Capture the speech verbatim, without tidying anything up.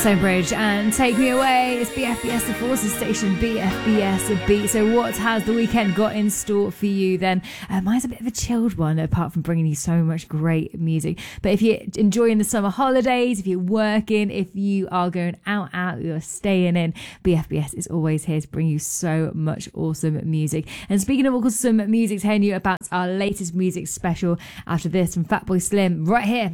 Bridge and Take Me Away. It's B F B S, the Forces station, B F B S a beat. So what has the weekend got in store for you then? Uh, mine's a bit of a chilled one, apart from bringing you so much great music. But if you're enjoying the summer holidays, if you're working, if you are going out, out, you're staying in, B F B S is always here to bring you so much awesome music. And speaking of awesome music, telling you about our latest music special after this from Fatboy Slim, right here